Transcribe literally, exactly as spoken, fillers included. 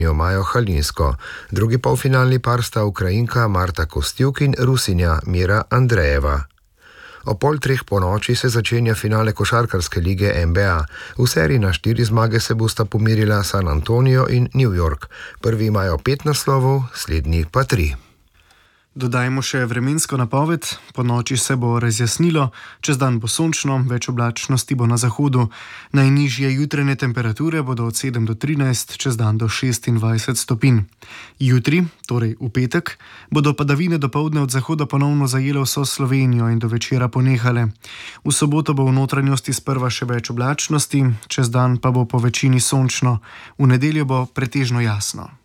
Majo Halinsko. Drugi polfinalni par sta Ukrajinka Marta Kostjuk in Rusinja Mira Andrejeva. O pol treh po noči se začenja finale košarkarske lige N B A. V seriji na štiri zmage se bosta pomirila San Antonio in New York. Prvi imajo pet naslovov, slednji pa tri. Dodajmo še vremensko napoved. Po noči se bo razjasnilo, čez dan bo sončno, več oblačnosti bo na zahodu. Najnižje jutranje temperature bodo od sedem do trinajst, čez dan do šestindvajset stopinj. Jutri, torej v petek, bodo padavine dopoldne od zahoda ponovno zajele vso Slovenijo in do večera ponehale. V soboto bo v notranjosti sprva še več oblačnosti, čez dan pa bo po večini sončno. V nedeljo bo pretežno jasno.